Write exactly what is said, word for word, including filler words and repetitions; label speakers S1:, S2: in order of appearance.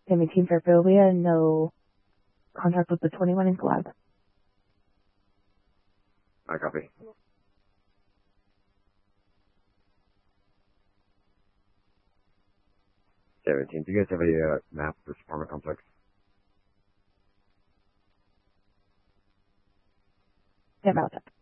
S1: seventeen Fairfield, no contact with the twenty-one Inc lab.
S2: I copy. seventeen, do you guys have a uh, map for this apartment complex?
S1: Yeah, about that.